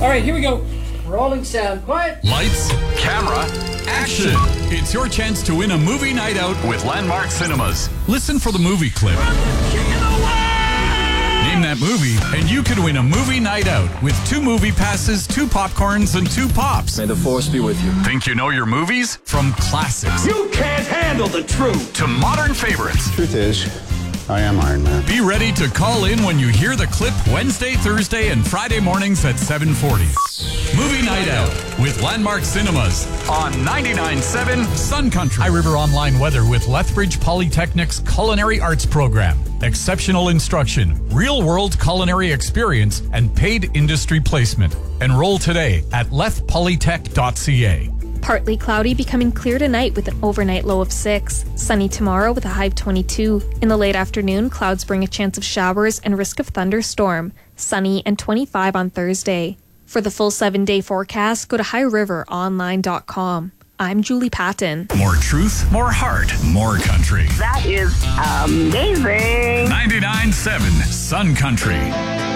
All right, here we go. Rolling sound. Quiet. Lights, camera, action. It's your chance to win a movie night out with Landmark Cinemas. Listen for the movie clip. Name that movie, and you could win a movie night out with 2 movie passes, 2 popcorns, and 2 pops. May the force be with you. Think you know your movies? From classics You can't handle the truth. to modern favorites. Truth is, I am Iron Man. Be ready to call in when you hear the clip Wednesday, Thursday, and Friday mornings at 7:40. Movie Night Out with Landmark Cinemas on 99.7 Sun Country. High River Online Weather with Lethbridge Polytechnic's Culinary Arts Program. Exceptional instruction, real-world culinary experience, and paid industry placement. Enroll today at lethpolytech.ca. Partly cloudy, becoming clear tonight with an overnight low of 6. Sunny tomorrow with a high of 22. In the late afternoon, clouds bring a chance of showers and risk of thunderstorm. Sunny and 25 on Thursday. For the full 7-day forecast, go to highriveronline.com. I'm Julie Patton. More truth, more heart, more country. That is amazing. 99.7 Sun Country.